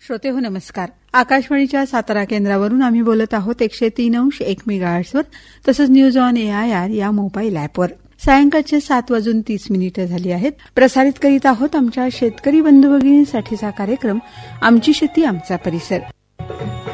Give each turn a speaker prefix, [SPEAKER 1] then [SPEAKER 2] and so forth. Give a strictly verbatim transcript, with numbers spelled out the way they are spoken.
[SPEAKER 1] श्रोते हो नमस्कार. आकाशवाणीच्या सातारा केंद्रावरून आम्ही बोलत आहोत एकशे तीन अंश एक मेगाहर्ट्झवर, तसंच news on A I R या मोबाईल ॲपवर. सायंकाळचे सात वाजून तीस मिनिटं झाली आहेत. प्रसारित करीत आहोत आमच्या शेतकरी बंधू भगिनींसाठीचा कार्यक्रम आमची शेती आमचा परिसर.